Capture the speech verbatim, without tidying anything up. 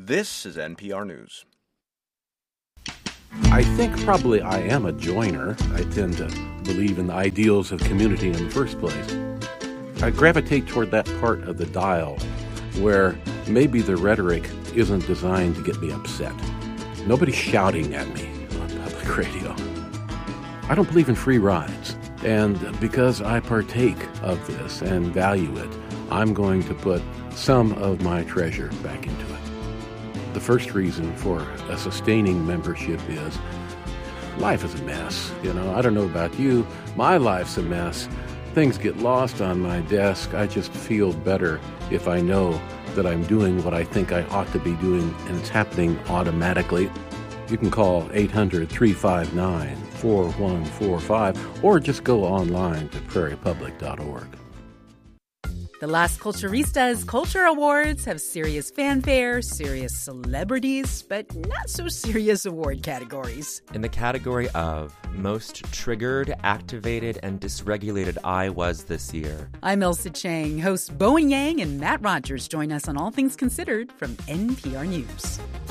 This is N P R News. I think probably I am a joiner. I tend to believe in the ideals of community in the first place. I gravitate toward that part of the dial where maybe the rhetoric isn't designed to get me upset. Nobody's shouting at me on public radio. I don't believe in free rides. And because I partake of this and value it, I'm going to put some of my treasure back into it. The first reason for a sustaining membership is life is a mess. You know, I don't know about you. My life's a mess. Things get lost on my desk. I just feel better if I know that I'm doing what I think I ought to be doing and it's happening automatically. You can call eight hundred, three five nine, four one four five or just go online to prairie public dot org. The Las Culturistas Culture Awards have serious fanfare, serious celebrities, but not so serious award categories. In the category of Most Triggered, Activated, and Dysregulated I Was this year. I'm Elsa Chang. Hosts Bowen Yang and Matt Rogers join us on All Things Considered from N P R News.